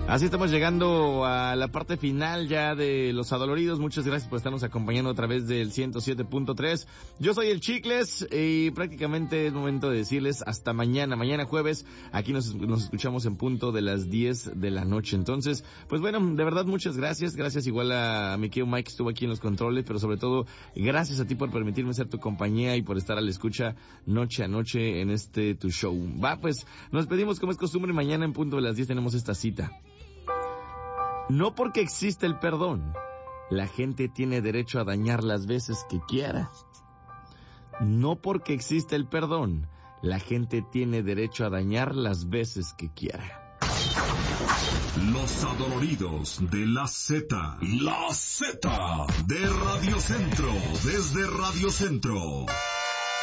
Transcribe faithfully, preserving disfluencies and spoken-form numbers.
Así estamos llegando a la parte final ya de Los Adoloridos. Muchas gracias por estarnos acompañando a través del ciento siete punto tres. Yo soy el Chicles y prácticamente es momento de decirles hasta mañana. Mañana jueves, aquí nos, nos escuchamos en punto de las diez de la noche. Entonces, pues bueno, de verdad muchas gracias. Gracias igual a mi querido Mike que estuvo aquí en los controles, pero sobre todo gracias a ti por permitirme ser tu compañía y por estar a la escucha noche a noche en este tu show. Va, pues nos pedimos como es costumbre. Mañana en punto de las diez tenemos esta cita. No porque existe el perdón, la gente tiene derecho a dañar las veces que quiera. No porque existe el perdón, la gente tiene derecho a dañar las veces que quiera. Los Adoloridos de la Z. La Z de Radio Centro, desde Radio Centro.